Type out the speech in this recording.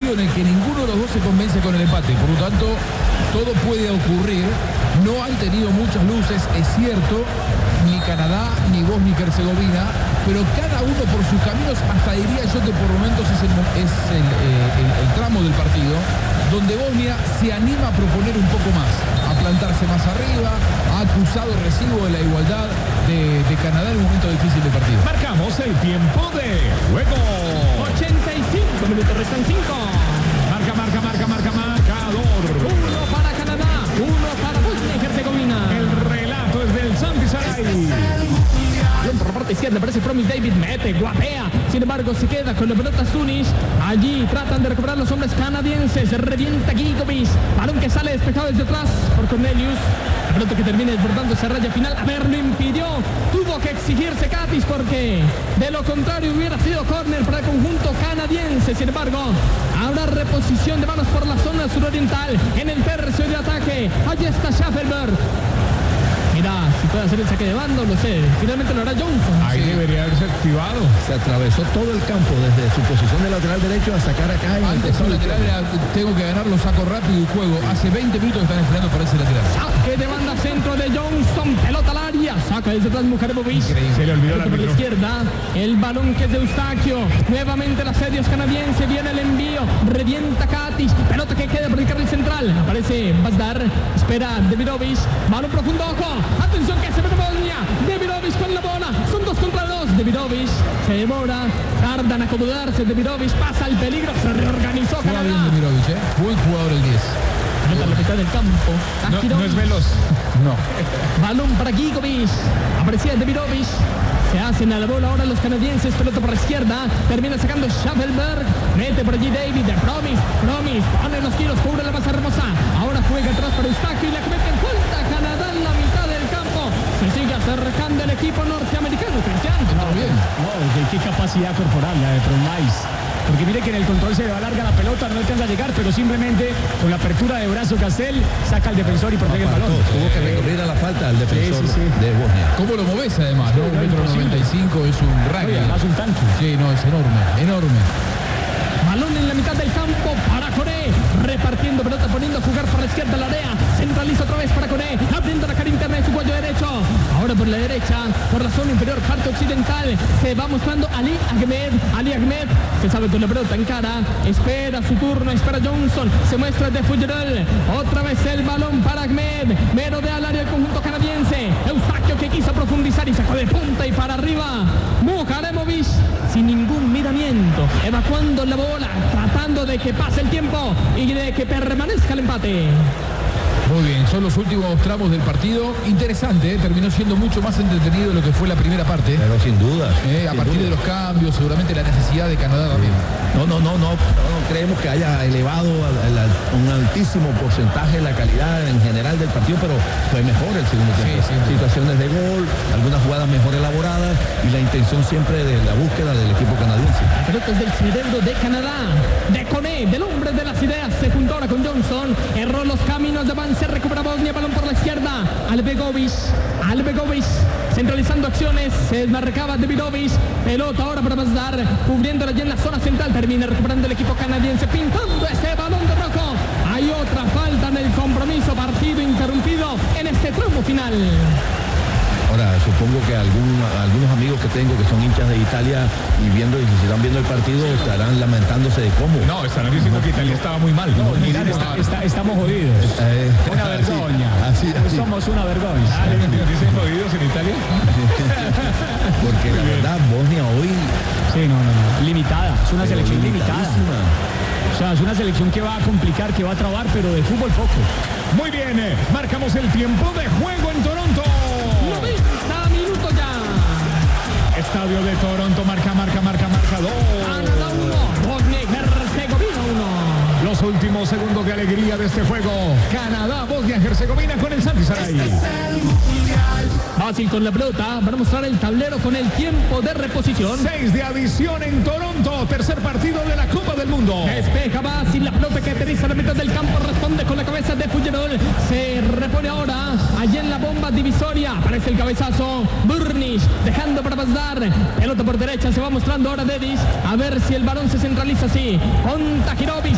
partido en el que ninguno de los dos se convence con el empate. Por lo tanto, todo puede ocurrir. No han tenido muchas luces, es cierto, ni Canadá ni Bosnia y Herzegovina, pero cada uno por sus caminos, hasta diría yo que por momentos es el tramo del partido donde Bosnia se anima a proponer un poco más, a plantarse más arriba, ha acusado el recibo de la igualdad de Canadá en un momento difícil del partido. Marcamos el tiempo de juego. 85 minutos, restan 5. Marcador. 1 para Canadá, 1 para Bosnia y Herzegovina. El relato es del Santi Saray. Por la parte izquierda aparece Promis David, mete, guapea. Sin embargo, se queda con la pelota Zunis. Allí tratan de recuperar los hombres canadienses. Revienta Gigovic. Balón que sale despejado desde atrás por Cornelius. La pelota que termina desbordando esa raya final. A ver, lo impidió. Tuvo que exigirse Katis porque de lo contrario hubiera sido córner para el conjunto canadiense. Sin embargo, habrá reposición de manos por la zona suroriental en el tercio de ataque. Allí está Schaffelberg. Mira, si puede hacer el saque de banda, no sé. Finalmente lo hará Johnson. Ahí debería haberse activado. Se atravesó todo el campo desde su posición de lateral derecho a sacar acá. Antes su lateral era, tengo que ganar, lo saco rápido y juego. Hace 20 minutos que están esperando para ese lateral. Saque de banda centro de Johnson. Pelota al área. Saca desde atrás Mujarevic. Se le olvidó la por la izquierda. El balón que es de Eustaquio. Nuevamente el asedio canadiense. Viene el envío. Revienta Katis. Pelota que queda por el carril central. Aparece Bazdar. Espera Davidovic. Balón profundo. Ojo. Atención que se mete Bosnia. Davidovic con la bola. Son 2 contra 2. Davidovic se demora. Tardan a acomodarse. Davidovic pasa el peligro. Se reorganizó Juega bien Canadá. Davidovic, buen jugador el 10. Pelota a la mitad del campo. No es veloz. No. Balón para Gigovic. Aparecía Davidovic. Se hacen a la bola ahora los canadienses. Pelota por la izquierda. Termina sacando Schaffelberg. Mete por allí David. Promis. Pone los tiros. Cubre la masa hermosa. Ahora juega atrás para Eustaquio y la cometen falta. Canadá en la mitad del campo. Se sigue acercando el equipo norteamericano. Cristian. Bien. Qué capacidad corporal la de Promis. Porque mire que en el control se le va larga la pelota, no alcanza a llegar, pero simplemente con la apertura de brazo Castel saca al defensor y protege el balón. Tuvo que recurrir a la falta al defensor Sí. de Bosnia. ¿Cómo lo moves además? ¿No? 1,95 m es un rugby. Además un tanque. Sí, no, es enorme. Balón en la mitad del campo para Coré. Repartiendo pelota, poniendo a jugar por la izquierda la área. Centraliza otra vez para Coré. Abriendo la cara interna de su cuello derecho. Ahora por la derecha, por la zona inferior, parte occidental. Se va mostrando Ali Ahmed. Se sabe con la pelota en cara. Espera su turno, espera Johnson. Se muestra de Fuggerel. Otra vez el balón para Ahmed. Merodea al área el conjunto canadiense. Eustaquio que quiso profundizar y sacó de punta y para arriba. Mujarevic sin ningún miramiento. Evacuando la bola. Tratando de que pase el tiempo y de que permanezca el empate. Muy bien, son los últimos tramos del partido. Interesante, terminó siendo mucho más entretenido de lo que fue la primera parte. Pero sin duda. A partir de los cambios, seguramente la necesidad de Canadá también. No creemos que haya elevado un altísimo porcentaje la calidad en general del partido, pero fue mejor el segundo tiempo. Sí. Situaciones de gol, algunas jugadas mejor elaboradas y la intención siempre de la búsqueda del equipo canadiense. La pelota es del cerebro de Canadá, de Coné, del hombre de las ideas. Se juntó ahora con Johnson, erró los caminos de avance, recupera Bosnia, balón por la izquierda. Albegovic, centralizando acciones, se desmarcaba Davidovic. Pelota ahora para Bazdar, cubriéndola ya en la zona central. Termina recuperando el equipo canadiense, pintando ese balón de rojo. Hay otra falta en el compromiso, partido interrumpido en este tramo final. Ahora, supongo que algunos amigos que tengo que son hinchas de Italia y si están viendo el partido estarán lamentándose de cómo. No, estarán diciendo que Italia estaba muy mal. Estamos jodidos. Una vergüenza. Así. Somos una vergüenza. ¿Dicen jodidos en Italia? Porque la verdad, Bosnia hoy... Sí, no. Limitada. Es una selección limitada. limitadísima. O sea, es una selección que va a complicar, que va a trabar, pero de fútbol poco. Muy bien, marcamos el tiempo de juego en Toronto. 90 minutos ya. Estadio de Toronto, marca 2. Canadá 1, Bosnia y Herzegovina 1. Los últimos segundos de alegría de este juego. Canadá, Bosnia y Herzegovina con el Santi Saray. Fácil con la pelota, para mostrar el tablero con el tiempo de reposición. 6 de adición en Toronto, tercer partido de la Copa del Mundo. Despeja Basil, la pelota que aterriza a la mitad del campo, responde con la cabeza de Fuggerol. Se repone ahora, allí en la bomba divisoria, aparece el cabezazo, Burnish, dejando para Bazdar. Pelota por derecha, se va mostrando ahora Davis, a ver si el balón se centraliza así. Con Tahirovic.